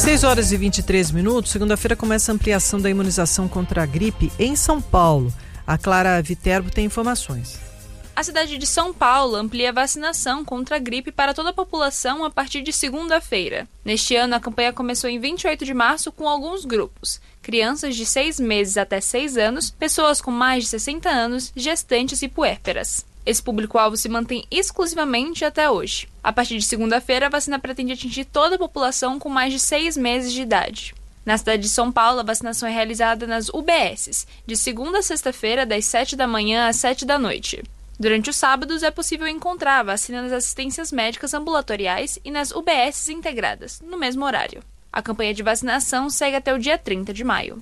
6h23, segunda-feira começa a ampliação da imunização contra a gripe em São Paulo. A Clara Viterbo tem informações. A cidade de São Paulo amplia a vacinação contra a gripe para toda a população a partir de segunda-feira. Neste ano, a campanha começou em 28 de março com alguns grupos: crianças de 6 meses até 6 anos, pessoas com mais de 60 anos, gestantes e puérperas. Esse público-alvo se mantém exclusivamente até hoje. A partir de segunda-feira, a vacina pretende atingir toda a população com mais de 6 meses de idade. Na cidade de São Paulo, a vacinação é realizada nas UBSs, de segunda a sexta-feira, das 7 da manhã às 7 da noite. Durante os sábados, é possível encontrar a vacina nas assistências médicas ambulatoriais e nas UBSs integradas, no mesmo horário. A campanha de vacinação segue até o dia 30 de maio.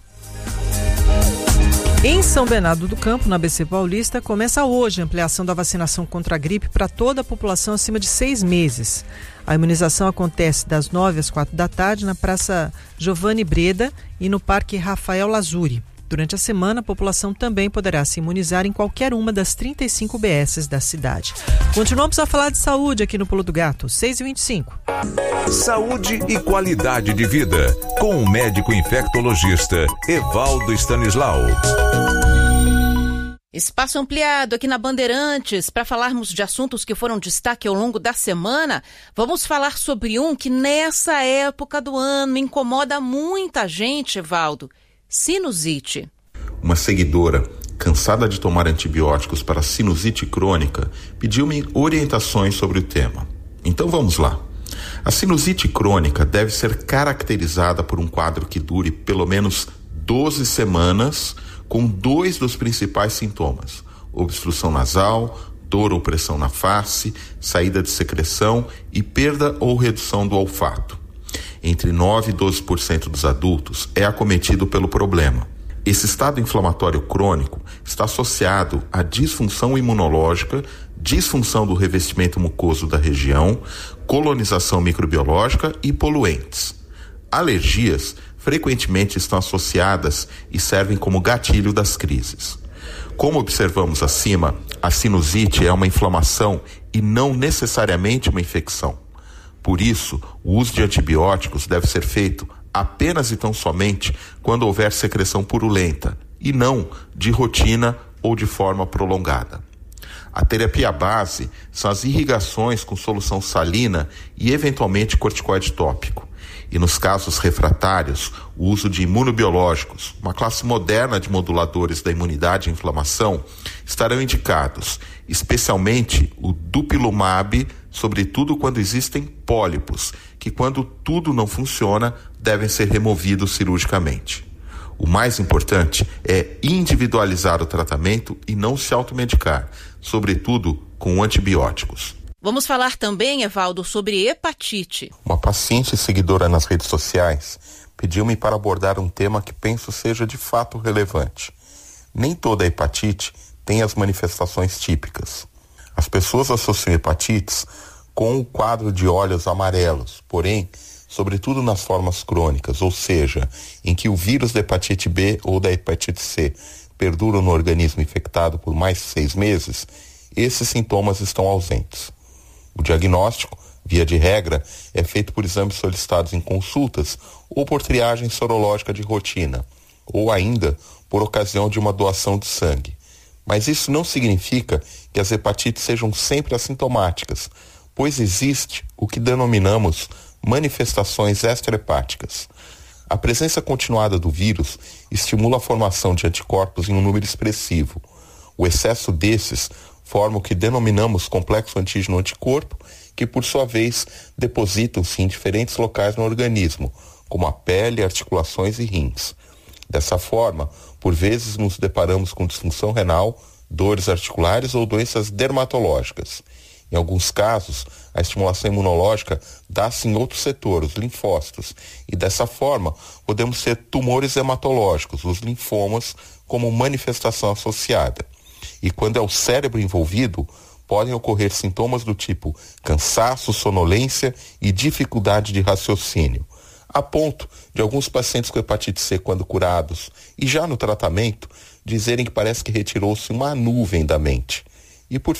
Em São Bernardo do Campo, na ABC Paulista, começa hoje a ampliação da vacinação contra a gripe para toda a população acima de 6 meses. A imunização acontece das 9 às 4 da tarde na Praça Giovanni Breda e no Parque Rafael Lazuri. Durante a semana, a população também poderá se imunizar em qualquer uma das 35 UBSs da cidade. Continuamos a falar de saúde aqui no Pulo do Gato, 6h25. Saúde e qualidade de vida, com o médico infectologista Evaldo Stanislau. Espaço ampliado aqui na Bandeirantes para falarmos de assuntos que foram destaque ao longo da semana. Vamos falar sobre um que nessa época do ano incomoda muita gente, Evaldo: sinusite. Uma seguidora, cansada de tomar antibióticos para sinusite crônica, pediu-me orientações sobre o tema. Então vamos lá. A sinusite crônica deve ser caracterizada por um quadro que dure pelo menos 12 semanas, com 2 dos principais sintomas: obstrução nasal, dor ou pressão na face, saída de secreção e perda ou redução do olfato. Entre 9% e 12% dos adultos é acometido pelo problema. Esse estado inflamatório crônico está associado à disfunção imunológica, disfunção do revestimento mucoso da região, colonização microbiológica e poluentes. Alergias frequentemente estão associadas e servem como gatilho das crises. Como observamos acima, a sinusite é uma inflamação e não necessariamente uma infecção. Por isso, o uso de antibióticos deve ser feito apenas e tão somente quando houver secreção purulenta, e não de rotina ou de forma prolongada. A terapia base são as irrigações com solução salina e, eventualmente, corticoide tópico. E nos casos refratários, o uso de imunobiológicos, uma classe moderna de moduladores da imunidade e inflamação, estarão indicados, especialmente o dupilumab, sobretudo quando existem pólipos, que quando tudo não funciona, devem ser removidos cirurgicamente. O mais importante é individualizar o tratamento e não se automedicar, sobretudo com antibióticos. Vamos falar também, Evaldo, sobre hepatite. Uma paciente seguidora nas redes sociais pediu-me para abordar um tema que penso seja de fato relevante. Nem toda hepatite tem as manifestações típicas. As pessoas associam hepatites com o quadro de olhos amarelos, porém, sobretudo nas formas crônicas, ou seja, em que o vírus da hepatite B ou da hepatite C perduram no organismo infectado por mais de 6 meses, esses sintomas estão ausentes. O diagnóstico, via de regra, é feito por exames solicitados em consultas ou por triagem sorológica de rotina, ou ainda por ocasião de uma doação de sangue. Mas isso não significa que as hepatites sejam sempre assintomáticas, pois existe o que denominamos manifestações extrahepáticas. A presença continuada do vírus estimula a formação de anticorpos em um número expressivo. O excesso desses forma o que denominamos complexo antígeno-anticorpo, que por sua vez depositam-se em diferentes locais no organismo, como a pele, articulações e rins. Dessa forma, por vezes nos deparamos com disfunção renal, dores articulares ou doenças dermatológicas. Em alguns casos, a estimulação imunológica dá-se em outro setor, os linfócitos, e dessa forma podemos ter tumores hematológicos, os linfomas, como manifestação associada. E quando é o cérebro envolvido, podem ocorrer sintomas do tipo cansaço, sonolência e dificuldade de raciocínio, a ponto de alguns pacientes com hepatite C, quando curados e já no tratamento, dizerem que parece que retirou-se uma nuvem da mente. E por